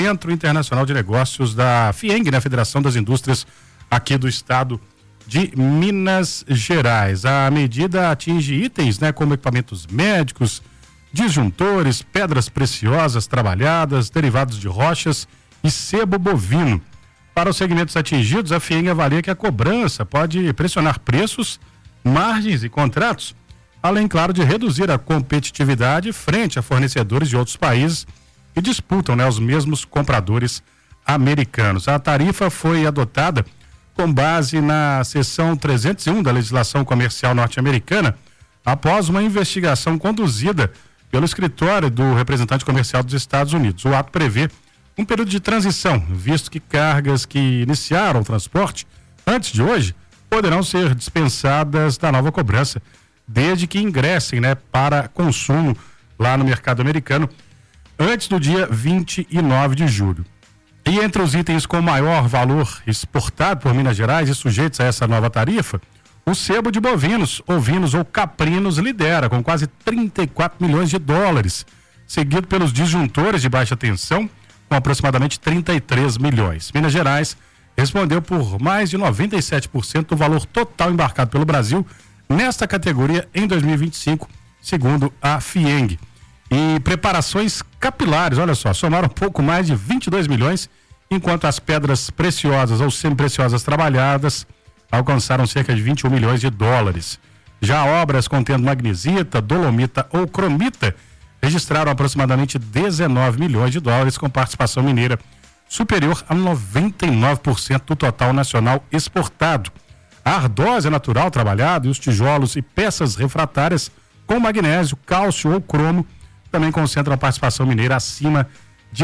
Centro Internacional de Negócios da FIENG, né? Federação das Indústrias aqui do estado de Minas Gerais. A medida atinge itens, né? Como equipamentos médicos, disjuntores, pedras preciosas trabalhadas, derivados de rochas e sebo bovino. Para os segmentos atingidos, a FIENG avalia que a cobrança pode pressionar preços, margens e contratos, além, claro, de reduzir a competitividade frente a fornecedores de outros países que disputam, né, os mesmos compradores americanos. A tarifa foi adotada com base na seção 301 da legislação comercial norte-americana, após uma investigação conduzida pelo escritório do representante comercial dos Estados Unidos. O ato prevê um período de transição, visto que cargas que iniciaram o transporte antes de hoje poderão ser dispensadas da nova cobrança, desde que ingressem, né, para consumo lá no mercado americano antes do dia 29 de julho. E entre os itens com maior valor exportado por Minas Gerais e sujeitos a essa nova tarifa, o sebo de bovinos, ovinos ou caprinos lidera com quase 34 milhões de dólares, seguido pelos disjuntores de baixa tensão com aproximadamente 33 milhões. Minas Gerais respondeu por mais de 97% do valor total embarcado pelo Brasil nesta categoria em 2025, segundo a FIENG. E preparações capilares, olha só, somaram pouco mais de 22 milhões, enquanto as pedras preciosas ou semi-preciosas trabalhadas alcançaram cerca de 21 milhões de dólares. Já obras contendo magnesita, dolomita ou cromita registraram aproximadamente 19 milhões de dólares, com participação mineira superior a 99% do total nacional exportado. A ardósia natural trabalhada e os tijolos e peças refratárias com magnésio, cálcio ou cromo também concentram a participação mineira acima de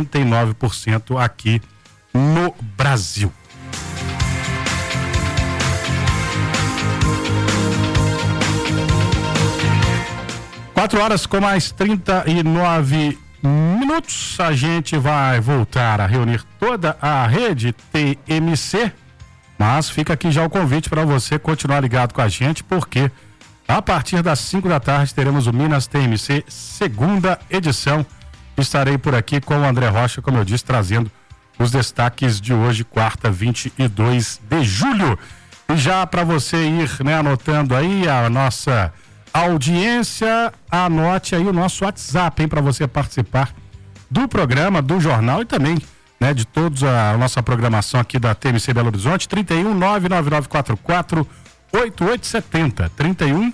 99% aqui no Brasil. 4h com mais 39 minutos. A gente vai voltar a reunir toda a rede TMC, mas fica aqui já o convite para você continuar ligado com a gente, porque a partir das 5 da tarde teremos o Minas TMC segunda edição. Estarei por aqui com o André Rocha, como eu disse, trazendo os destaques de hoje, quarta, 22 de julho. E já para você ir, né, anotando aí a nossa audiência, anote aí o nosso WhatsApp, hein, para você participar do programa, do jornal e também, né, de toda a nossa programação aqui da TMC Belo Horizonte. 31 99944 8870. 31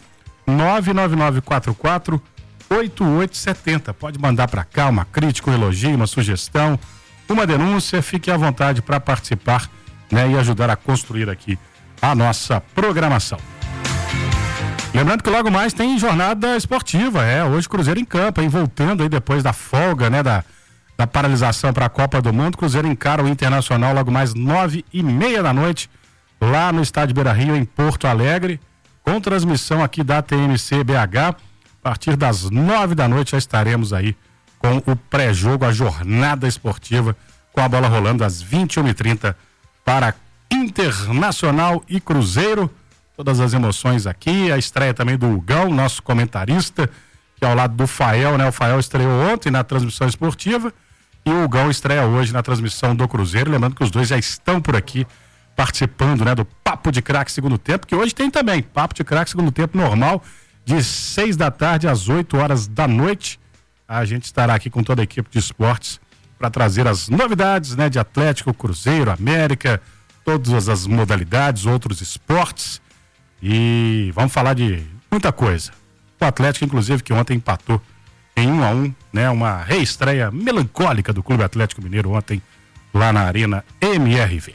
99944 8870. Pode mandar para cá uma crítica, um elogio, uma sugestão, uma denúncia. Fique à vontade para participar, né, e ajudar a construir aqui a nossa programação. Lembrando que logo mais tem jornada esportiva, hoje Cruzeiro em campo, hein, voltando aí depois da folga, né, da paralisação para a Copa do Mundo. Cruzeiro encara o Internacional logo mais 9h30 da noite, lá no Estádio Beira-Rio, em Porto Alegre, com transmissão aqui da TMC BH. A partir das 9 da noite já estaremos aí com o pré-jogo, a jornada esportiva, com a bola rolando às 21h30 para Internacional e Cruzeiro. Todas as emoções aqui, a estreia também do Hugão, nosso comentarista, que é ao lado do Fael, né? O Fael estreou ontem na transmissão esportiva e o Hugão estreia hoje na transmissão do Cruzeiro. Lembrando que os dois já estão por aqui participando, né, do Papo de Craque Segundo Tempo, que hoje tem também Papo de Craque Segundo Tempo normal, de 6 da tarde às 8 horas da noite. A gente estará aqui com toda a equipe de esportes para trazer as novidades, né, de Atlético, Cruzeiro, América, todas as modalidades, outros esportes. E vamos falar de muita coisa. O Atlético, inclusive, que ontem empatou em 1-1, né? Uma reestreia melancólica do Clube Atlético Mineiro ontem lá na Arena MRV.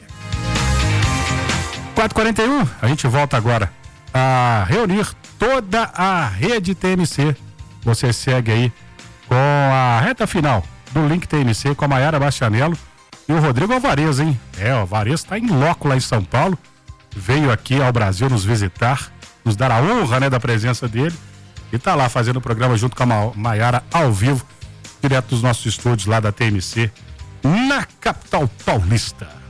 4h41, a gente volta agora a reunir toda a rede TMC. Você segue aí com a reta final do Link TMC com a Maiara Bastianello e o Rodrigo Alvarez, hein? O Alvarez está em loco lá em São Paulo. Veio aqui ao Brasil nos visitar, nos dar a honra, né, da presença dele, e tá lá fazendo o programa junto com a Maiara ao vivo, direto dos nossos estúdios lá da TMC, na capital paulista.